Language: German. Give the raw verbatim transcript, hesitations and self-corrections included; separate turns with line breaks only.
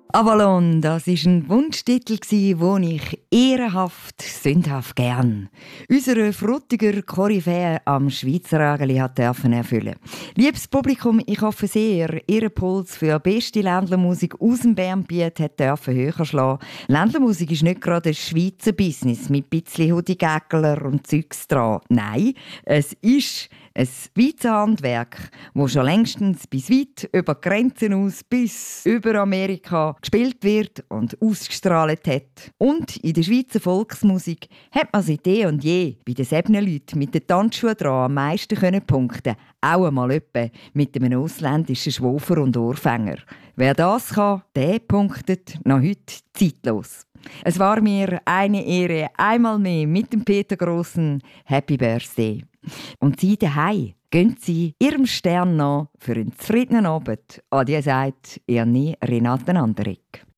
Avalon, das war ein Wunschtitel, den ich ehrenhaft, sündhaft gern unserer fruttiger Koryphäe am Schweizer Ageli dürfen erfüllen. Liebes Publikum, ich hoffe sehr, Ihr Puls für beste Ländlermusik aus dem Bernbiet hat dürfen höher schlagen. Ländlermusik ist nicht gerade ein Schweizer Business mit ein bisschen Hudi-Gäckler und Zeugs dran. Nein, es ist ein Schweizer Handwerk, das schon längstens bis weit über die Grenzen aus bis über Amerika gespielt wird und ausgestrahlt hat. Und in der Schweizer Volksmusik hat man seit eh und je bei den Sebnenleuten mit den Tanzschuhen dran am meisten können punkten. Auch einmal etwa mit einem ausländischen Schwofer und Ohrfänger. Wer das kann, der punktet noch heute zeitlos. Es war mir eine Ehre, einmal mehr mit dem Peter Grossen. Happy Birthday. Und Sie daheim, gehen Sie Ihrem Stern nach für einen zufriedenen Abend. Adieu sagt Ihr Renate Anderegg.